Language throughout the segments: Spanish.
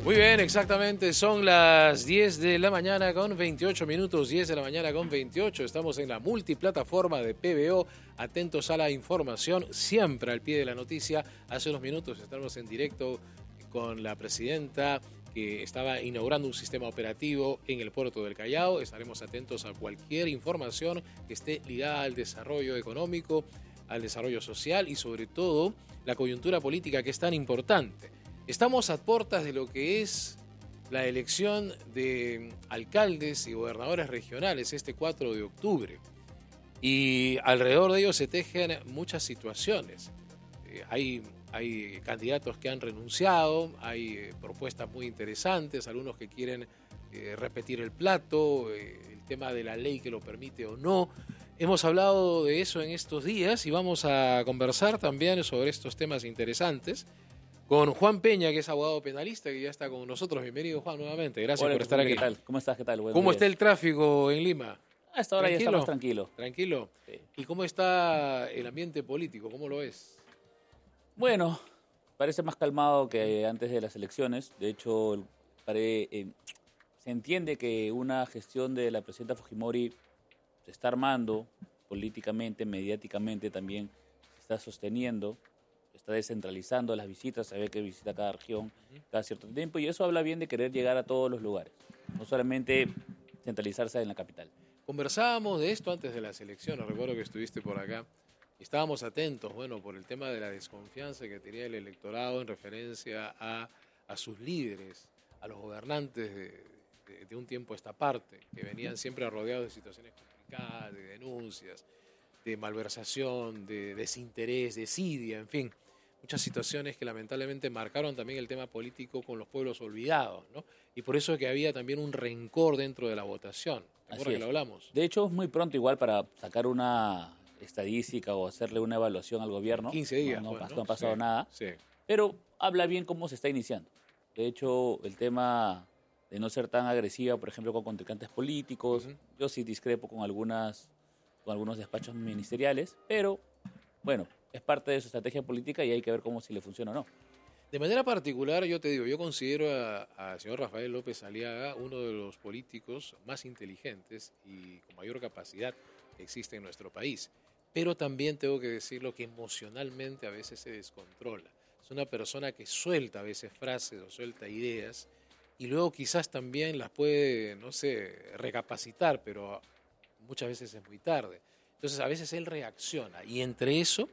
Muy bien, exactamente, son las 10 de la mañana con 28 minutos, 10 de la mañana con 28. Estamos en la multiplataforma de PBO, atentos a la información, siempre al pie de la noticia. Hace unos minutos estamos en directo con la presidenta que estaba inaugurando un sistema operativo en el puerto del Callao. Estaremos atentos a cualquier información que esté ligada al desarrollo económico, al desarrollo social y sobre todo la coyuntura política que es tan importante. Estamos a puertas de lo que es la elección de alcaldes y gobernadores regionales este 4 de octubre. Y alrededor de ellos se tejen muchas situaciones. Hay candidatos que han renunciado, hay propuestas muy interesantes, algunos que quieren repetir el plato, el tema de la ley que lo permite o no. Hemos hablado de eso en estos días y vamos a conversar también sobre estos temas interesantes con Juan Peña, que es abogado penalista, que ya está con nosotros. Bienvenido, Juan, nuevamente. Gracias por estar aquí. ¿Qué tal? ¿Cómo estás? ¿Qué tal? ¿Cómo está el tráfico en Lima? A esta hora ya estamos tranquilos. ¿Tranquilo? Sí. ¿Y cómo está el ambiente político? ¿Cómo lo es? Bueno, parece más calmado que antes de las elecciones. De hecho, se entiende que una gestión de la presidenta Fujimori se está armando políticamente, mediáticamente también, se está sosteniendo, está descentralizando las visitas, sabe que visita cada región cada cierto tiempo, y eso habla bien de querer llegar a todos los lugares, no solamente centralizarse en la capital. Conversábamos de esto antes de las elecciones, recuerdo que estuviste por acá, y estábamos atentos, por el tema de la desconfianza que tenía el electorado en referencia a sus líderes, a los gobernantes de un tiempo a esta parte, que venían siempre rodeados de situaciones complicadas, de denuncias, de malversación, de desinterés, de desidia, en fin, muchas situaciones que lamentablemente marcaron también el tema político con los pueblos olvidados, ¿no? Y por eso es que había también un rencor dentro de la votación. ¿Te acuerdas que lo hablamos? De hecho, es muy pronto igual para sacar una estadística o hacerle una evaluación al gobierno. 15 días. No ha pasado nada, sí. Pero habla bien cómo se está iniciando. De hecho, el tema de no ser tan agresiva, por ejemplo, con contrincantes políticos, yo sí discrepo con algunos despachos ministeriales, pero bueno, es parte de su estrategia política y hay que ver cómo si le funciona o no. De manera particular, yo te digo, yo considero al señor Rafael López Aliaga uno de los políticos más inteligentes y con mayor capacidad que existe en nuestro país. Pero también tengo que decirlo que emocionalmente a veces se descontrola. Es una persona que suelta a veces frases o suelta ideas y luego quizás también las puede, recapacitar, pero muchas veces es muy tarde. Entonces a veces él reacciona y entre eso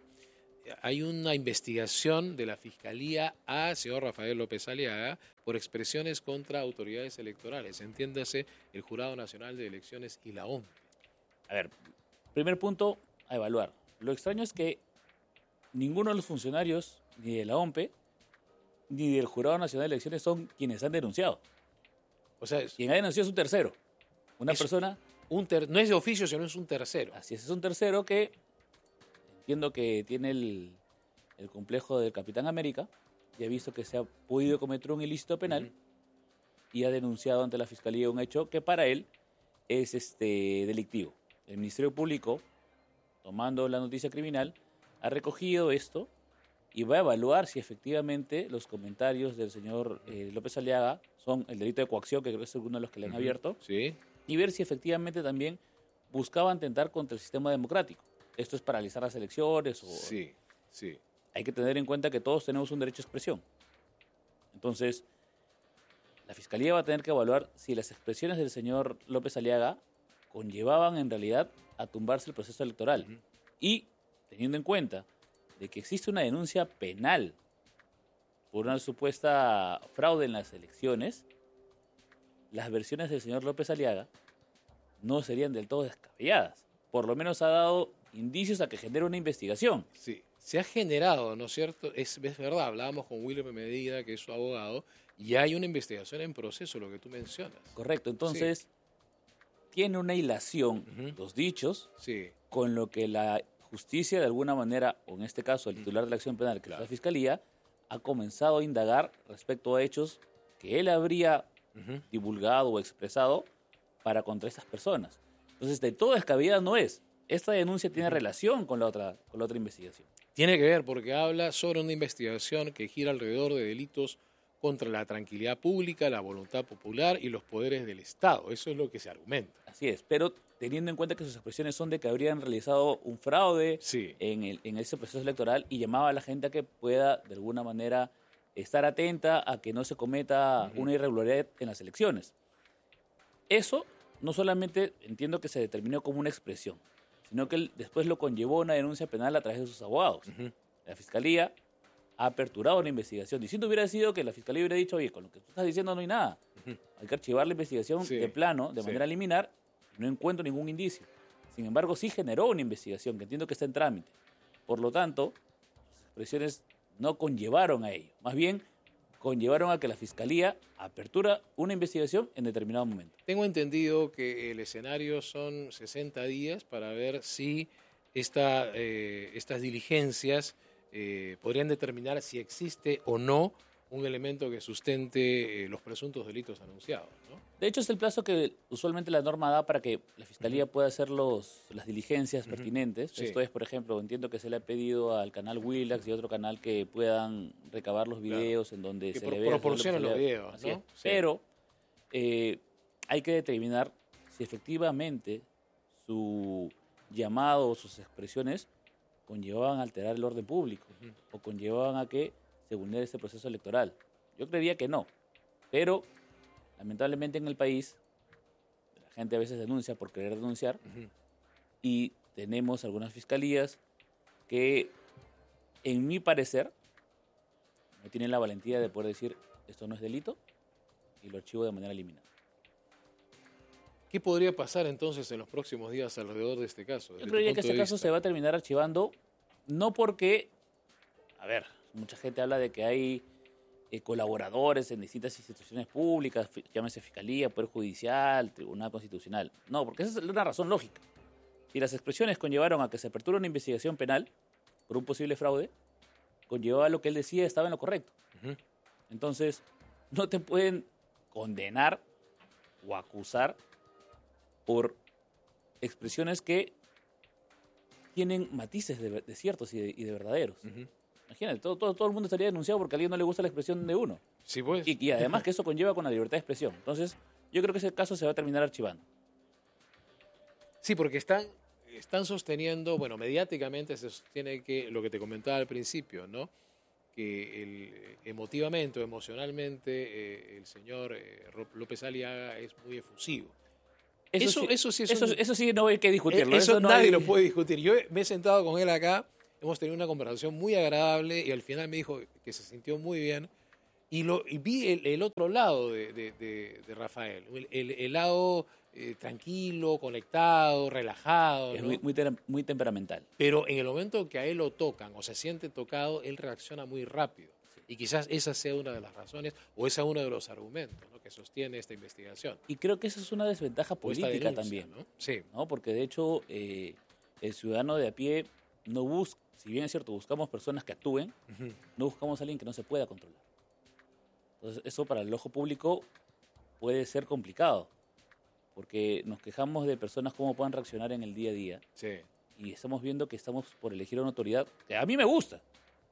hay una investigación de la Fiscalía a señor Rafael López Aliaga por expresiones contra autoridades electorales, entiéndase el Jurado Nacional de Elecciones y la OMP. A ver, primer punto a evaluar. Lo extraño es que ninguno de los funcionarios, ni de la OMP, ni del Jurado Nacional de Elecciones son quienes han denunciado. O sea, quien ha denunciado es un tercero. Una persona... no es de oficio, sino es un tercero. Así es un tercero que entiendo que tiene el complejo del Capitán América y ha visto que se ha podido cometer un ilícito penal y ha denunciado ante la Fiscalía un hecho que para él es delictivo. El Ministerio Público, tomando la noticia criminal, ha recogido esto y va a evaluar si efectivamente los comentarios del señor López Aliaga son el delito de coacción, que creo que es uno de los que le han abierto, sí, y ver si efectivamente también buscaba atentar contra el sistema democrático. Esto es paralizar las elecciones. Sí. Hay que tener en cuenta que todos tenemos un derecho a expresión. Entonces, la Fiscalía va a tener que evaluar si las expresiones del señor López Aliaga conllevaban en realidad a tumbarse el proceso electoral. Y teniendo en cuenta de que existe una denuncia penal por una supuesta fraude en las elecciones, las versiones del señor López Aliaga no serían del todo descabelladas. Por lo menos ha dado indicios a que genere una investigación. Sí, se ha generado, ¿no es cierto? Es verdad, hablábamos con William Medina, que es su abogado, y hay una investigación en proceso, lo que tú mencionas. Correcto, entonces tiene una hilación, los dichos, con lo que la justicia de alguna manera, o en este caso el titular de la acción penal, que es la Fiscalía, ha comenzado a indagar respecto a hechos que él habría divulgado o expresado para contra estas personas. Entonces, de todo descabellada no es. Esta denuncia tiene relación con la otra investigación. Tiene que ver porque habla sobre una investigación que gira alrededor de delitos contra la tranquilidad pública, la voluntad popular y los poderes del Estado. Eso es lo que se argumenta. Así es, pero teniendo en cuenta que sus expresiones son de que habrían realizado un fraude Sí. en ese proceso electoral y llamaba a la gente a que pueda, de alguna manera, estar atenta a que no se cometa una irregularidad en las elecciones. Eso no solamente entiendo que se determinó como una expresión, sino que él después lo conllevó a una denuncia penal a través de sus abogados. La Fiscalía ha aperturado una investigación. Distinto hubiera sido que la Fiscalía hubiera dicho, oye, con lo que tú estás diciendo no hay nada. Hay que archivar la investigación Sí. de plano, de Sí. manera liminar, y no encuentro ningún indicio. Sin embargo, sí generó una investigación que entiendo que está en trámite. Por lo tanto, sus expresiones no conllevaron a ello. Más bien, conllevaron a que la Fiscalía apertura una investigación en determinado momento. Tengo entendido que el escenario son 60 días para ver si estas diligencias podrían determinar si existe o no un elemento que sustente los presuntos delitos anunciados, ¿no? De hecho, es el plazo que usualmente la norma da para que la Fiscalía pueda hacer las diligencias pertinentes. Sí. Esto es, por ejemplo, entiendo que se le ha pedido al canal Willax y otro canal que puedan recabar los videos en donde Que se le vea... proporcionen los videos, Así es. ¿no? Sí. Pero hay que determinar si efectivamente su llamado o sus expresiones conllevaban a alterar el orden público o conllevaban a que se vulnere este proceso electoral. Yo creería que no, pero lamentablemente en el país la gente a veces denuncia por querer denunciar y tenemos algunas fiscalías que, en mi parecer, no tienen la valentía de poder decir esto no es delito y lo archivo de manera liminal. ¿Qué podría pasar entonces en los próximos días alrededor de este caso? Yo creería que este caso se va a terminar archivando, no porque, a ver, mucha gente habla de que hay colaboradores en distintas instituciones públicas, llámese Fiscalía, Poder Judicial, Tribunal Constitucional. No, porque esa es una razón lógica. Si las expresiones conllevaron a que se aperture una investigación penal por un posible fraude, conllevaba lo que él decía estaba en lo correcto. Entonces, no te pueden condenar o acusar por expresiones que tienen matices de ciertos y de verdaderos. Imagínate, todo el mundo estaría denunciado porque a alguien no le gusta la expresión de uno. Sí, pues. Y además que eso conlleva con la libertad de expresión. Entonces, yo creo que ese caso se va a terminar archivando. Sí, porque están sosteniendo, bueno, mediáticamente se sostiene que lo que te comentaba al principio, ¿no? Que emotivamente o emocionalmente el señor López Aliaga es muy efusivo. Eso sí no hay que discutirlo. Eso no nadie hay... lo puede discutir. Yo me he sentado con él acá, hemos tenido una conversación muy agradable y al final me dijo que se sintió muy bien. Y vi el otro lado de Rafael, el lado tranquilo, conectado, relajado, Es ¿no? muy temperamental. Pero en el momento que a él lo tocan o se siente tocado, él reacciona muy rápido. Y quizás esa sea una de las razones o ese es uno de los argumentos, ¿no?, que sostiene esta investigación. Y creo que esa es una desventaja política denuncia, también, ¿no? Sí. ¿no? Porque de hecho el ciudadano de a pie no busca, si bien es cierto, buscamos personas que actúen, no buscamos a alguien que no se pueda controlar. Entonces eso para el ojo público puede ser complicado, porque nos quejamos de personas cómo puedan reaccionar en el día a día. Sí. Y estamos viendo que estamos por elegir a una autoridad que a mí me gusta.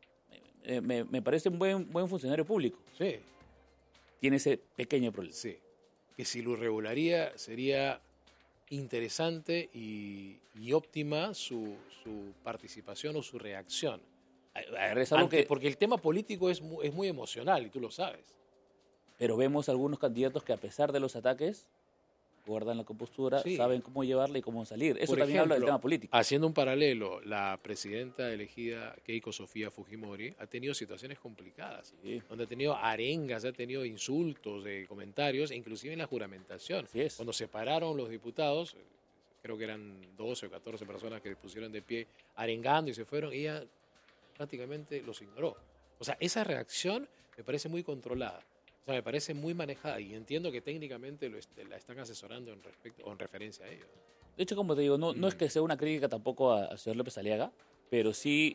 Me parece un buen funcionario público. Sí. Tiene ese pequeño problema. Sí. Que si lo regularía sería interesante y óptima su participación o su reacción. Es algo Porque el tema político es muy emocional y tú lo sabes. Pero vemos algunos candidatos que a pesar de los ataques guardan la compostura, Sí. saben cómo llevarla y cómo salir. Eso Por también ejemplo, habla del tema político. Haciendo un paralelo, la presidenta elegida Keiko Sofía Fujimori ha tenido situaciones complicadas, Sí. donde ha tenido arengas, ha tenido insultos, comentarios, e inclusive en la juramentación. Así es. Cuando se pararon los diputados, creo que eran 12 o 14 personas que pusieron de pie arengando y se fueron, y ella prácticamente los ignoró. O sea, esa reacción me parece muy controlada. O sea, me parece muy manejada y entiendo que técnicamente la están asesorando en referencia a ello. De hecho, como te digo, no es que sea una crítica tampoco al señor López Aliaga, pero sí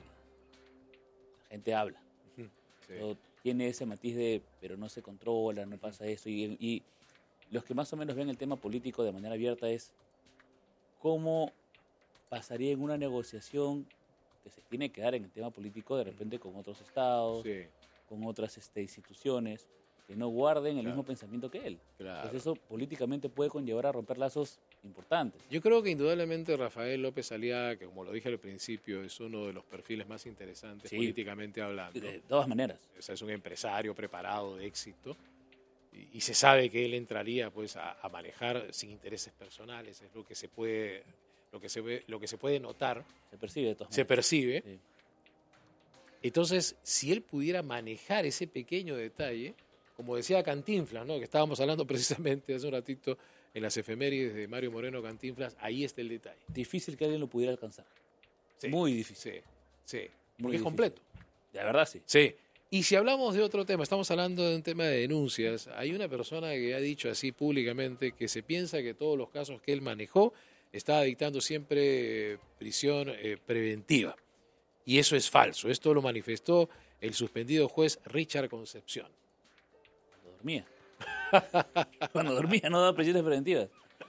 la gente habla. Sí. Pero tiene ese matiz de, pero no se controla, no pasa esto. Y los que más o menos ven el tema político de manera abierta es cómo pasaría en una negociación que se tiene que dar en el tema político de repente con otros estados, Sí. con otras instituciones. que no guarden el Claro. mismo pensamiento que él. Claro. Pues eso políticamente puede conllevar a romper lazos importantes. Yo creo que indudablemente Rafael López Aliaga, que como lo dije al principio, es uno de los perfiles más interesantes Sí. políticamente hablando. De todas maneras. O sea, es un empresario preparado, de éxito, y se sabe que él entraría pues a manejar sin intereses personales, es lo que se puede, lo que se puede notar, Se percibe de todas se maneras. percibe. Sí. Entonces, si él pudiera manejar ese pequeño detalle, como decía Cantinflas, ¿no? Que estábamos hablando precisamente hace un ratito en las efemérides de Mario Moreno Cantinflas, ahí está el detalle. Difícil que alguien lo pudiera alcanzar. Sí, Muy difícil. sí, Muy porque es difícil. completo. De verdad, sí. Sí. Y si hablamos de otro tema, estamos hablando de un tema de denuncias, hay una persona que ha dicho así públicamente que se piensa que todos los casos que él manejó estaba dictando siempre prisión preventiva. Y eso es falso. Esto lo manifestó el suspendido juez Richard Concepción. Cuando dormía. Cuando dormía no daba prisiones preventivas.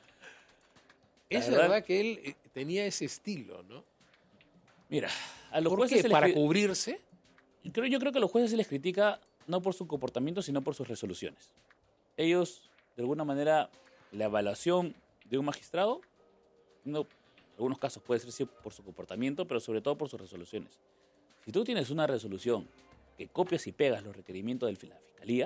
Es verdad- verdad que él tenía ese estilo, ¿no? Mira, a los ¿Por jueces qué? se les ¿Para cri- cubrirse? yo creo que a los jueces se les critica no por su comportamiento, sino por sus resoluciones. Ellos, de alguna manera, la evaluación de un magistrado, no, en algunos casos puede ser sí por su comportamiento, pero sobre todo por sus resoluciones. Si tú tienes una resolución que copias y pegas los requerimientos de la fiscalía,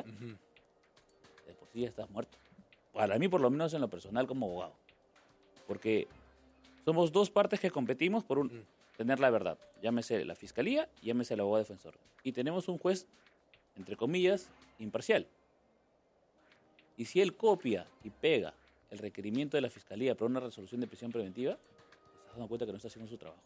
de por sí ya estás muerto. Para mí, por lo menos en lo personal, como abogado. Porque somos dos partes que competimos por tener la verdad. Llámese la fiscalía, llámese el abogado defensor. Y tenemos un juez, entre comillas, imparcial. Y si él copia y pega el requerimiento de la fiscalía para una resolución de prisión preventiva, te estás dando cuenta que no está haciendo su trabajo.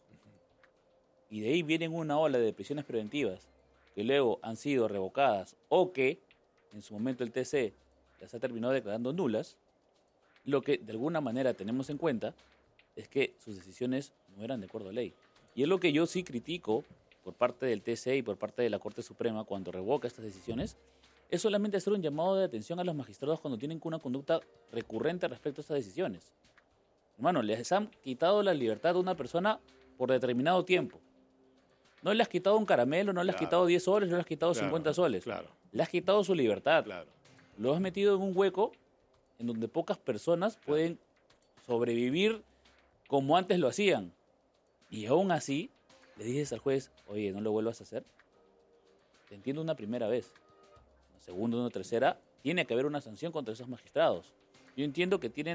Y de ahí vienen una ola de prisiones preventivas que luego han sido revocadas o que en su momento el TC las ha terminado declarando nulas. Lo que de alguna manera tenemos en cuenta es que sus decisiones no eran de acuerdo a ley. Y es lo que yo sí critico por parte del TC y por parte de la Corte Suprema cuando revoca estas decisiones, es solamente hacer un llamado de atención a los magistrados cuando tienen una conducta recurrente respecto a estas decisiones. Hermano, les han quitado la libertad a una persona por determinado tiempo. No le has quitado un caramelo, no le has Claro. quitado 10 soles, no le has quitado Claro, 50 soles. claro. Le has quitado su libertad. Claro. Lo has metido en un hueco en donde pocas personas pueden sobrevivir como antes lo hacían. Y aún así, le dices al juez, oye, no lo vuelvas a hacer. Te entiendo una primera vez. Una segunda, una tercera, tiene que haber una sanción contra esos magistrados. Yo entiendo que tienen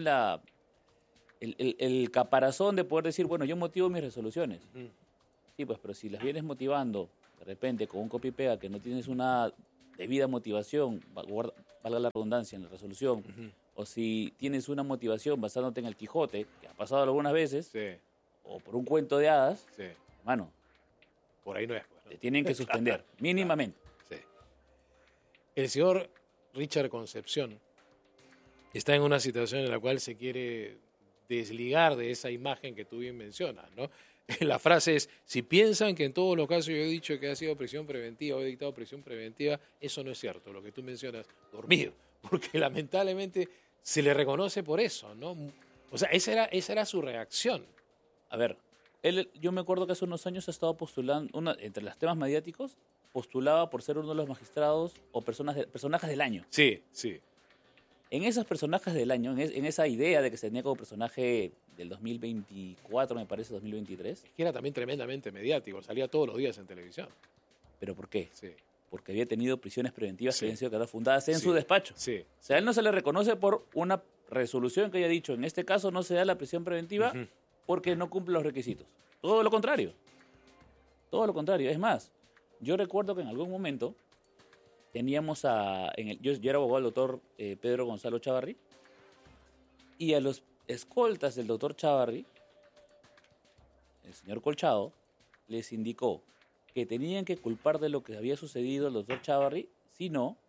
el caparazón de poder decir, bueno, yo motivo mis resoluciones. Sí, pues, pero si las vienes motivando de repente con un copy y pega que no tienes una debida motivación, valga la redundancia en la resolución, o si tienes una motivación basándote en el Quijote, que ha pasado algunas veces, Sí, o por un cuento de hadas, sí. hermano, Por ahí no es. Pues, ¿no? te tienen que suspender, mínimamente. Sí. El señor Richard Concepción está en una situación en la cual se quiere desligar de esa imagen que tú bien mencionas, ¿no? La frase es, si piensan que en todos los casos yo he dicho que ha sido prisión preventiva o he dictado prisión preventiva, eso no es cierto, lo que tú mencionas, dormido, porque lamentablemente se le reconoce por eso, ¿no? O sea, esa era su reacción. A ver, yo me acuerdo que hace unos años ha estado postulando, entre los temas mediáticos, postulaba por ser uno de los magistrados o personajes del año. Sí, sí. En esos personajes del año, en esa idea de que se tenía como personaje del 2024, me parece, 2023. Que era también tremendamente mediático, salía todos los días en televisión. ¿Pero por qué? Sí, Porque había tenido prisiones preventivas Sí. que habían sido declaradas fundadas en Sí. su despacho. sí. O sea, a él no se le reconoce por una resolución que haya dicho, en este caso no se da la prisión preventiva porque no cumple los requisitos. Todo lo contrario. Todo lo contrario. Es más, yo recuerdo que en algún momento teníamos yo era abogado del doctor Pedro Gonzalo Chavarri, y a los escoltas del doctor Chavarri, el señor Colchado, les indicó que tenían que culpar de lo que había sucedido al doctor Chavarri, si no,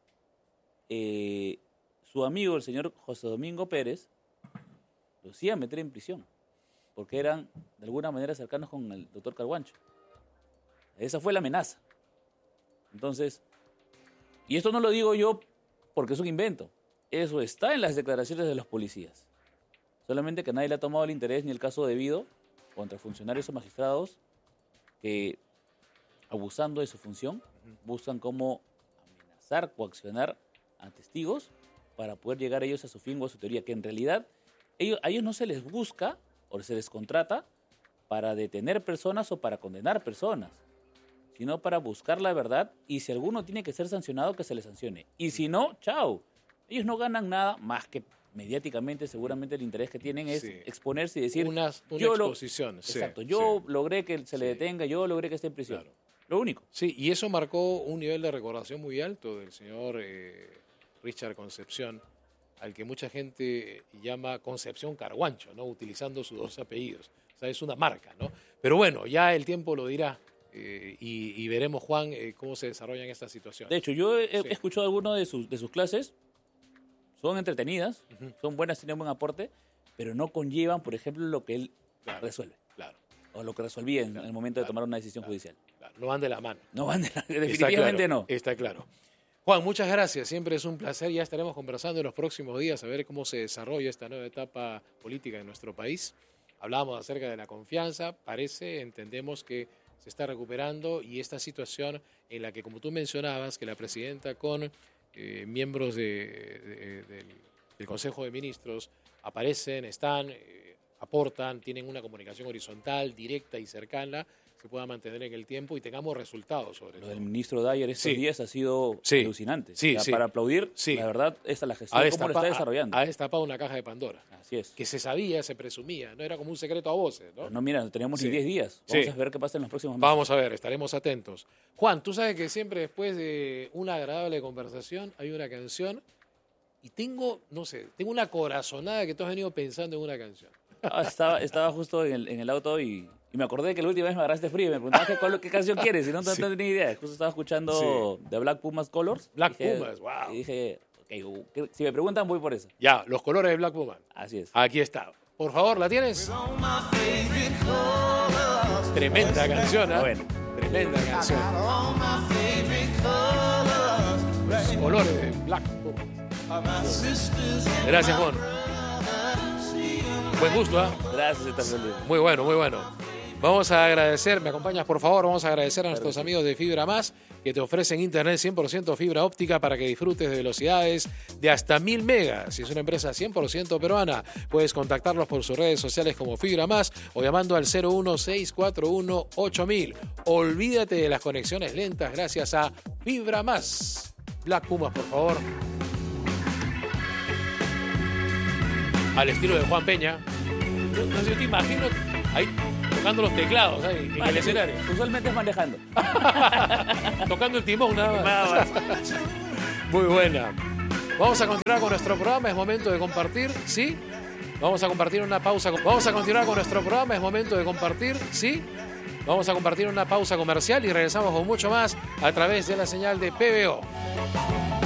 su amigo, el señor José Domingo Pérez, los iba a meter en prisión, porque eran de alguna manera cercanos con el doctor Carguancho. Esa fue la amenaza. Entonces, y esto no lo digo yo porque es un invento, eso está en las declaraciones de los policías. Solamente que nadie le ha tomado el interés ni el caso debido contra funcionarios o magistrados que, abusando de su función, buscan cómo amenazar, coaccionar a testigos para poder llegar ellos a su fin o a su teoría, que en realidad a ellos no se les busca o se les contrata para detener personas o para condenar personas, sino para buscar la verdad, y si alguno tiene que ser sancionado, que se le sancione. Y si no, chao. Ellos no ganan nada más que mediáticamente, seguramente el interés que tienen es exponerse y decir... Una exposición. Exacto, yo logré que se le detenga, yo logré que esté en prisión. Claro. Lo único. Sí, y eso marcó un nivel de recordación muy alto del señor Richard Concepción, al que mucha gente llama Concepción Carguancho, ¿no? Utilizando sus dos apellidos. O sea, es una marca, ¿no? Pero bueno, ya el tiempo lo dirá. Y veremos, Juan, cómo se desarrollan estas situaciones. De hecho, yo he escuchado algunas de sus clases, son entretenidas, son buenas, tienen buen aporte, pero no conllevan, por ejemplo, lo que él resuelve. Claro. O lo que resolvía en el momento de tomar una decisión judicial. Claro. No van de la mano. No van definitivamente no. Está claro. Juan, muchas gracias. Siempre es un placer. Ya estaremos conversando en los próximos días a ver cómo se desarrolla esta nueva etapa política en nuestro país. Hablábamos acerca de la confianza. Entendemos que se está recuperando, y esta situación en la que, como tú mencionabas, que la presidenta con miembros del Consejo de Ministros aparecen, están, aportan, tienen una comunicación horizontal, directa y cercana, se pueda mantener en el tiempo y tengamos resultados sobre Lo todo. del ministro Dyer estos días ha sido alucinante. Sí, o sea, para aplaudir, la verdad, esta la gestión, cómo lo está desarrollando. Ha destapado una caja de Pandora. Así es. Que se sabía, se presumía, no era como un secreto a voces, ¿no? Pero no, mira, no tenemos ni 10 días. Vamos a ver qué pasa en los próximos meses. Vamos a ver, estaremos atentos. Juan, tú sabes que siempre después de una agradable conversación hay una canción, y tengo una corazonada que tú has venido pensando en una canción. Estaba justo en el auto y me acordé que la última vez me agarraste frío y me preguntabas qué canción quieres, y no tenía ni idea. Justo estaba escuchando The Black Pumas Colors. Pumas, wow. Y dije, ok, si me preguntan voy por eso. Ya, los colores de Black Pumas. Así es. Aquí está. Por favor, ¿la tienes? Tremenda canción, ¿eh? Bueno. Tremenda canción. Los colores de Black Pumas. Gracias, Juan. Buen gusto, ¿eh? Gracias, Muy bueno, muy bueno. Vamos a agradecer, ¿me acompañas por favor? Vamos a agradecer a nuestros amigos de Fibra Más, que te ofrecen internet 100% fibra óptica para que disfrutes de velocidades de hasta 1000 megas. Si es una empresa 100% peruana, puedes contactarlos por sus redes sociales como Fibra Más o llamando al 016418000. Olvídate de las conexiones lentas gracias a Fibra Más. Black Pumas, por favor. Al estilo de Juan Peña. Yo te imagino ahí tocando los teclados ahí, en el escenario. Usualmente es manejando. Tocando el timón nada más. Muy buena. Vamos a continuar con nuestro programa, es momento de compartir, ¿sí? Vamos a compartir una pausa. Vamos a continuar con nuestro programa, es momento de compartir, ¿sí? Vamos a compartir una pausa comercial y regresamos con mucho más a través de la señal de PBO.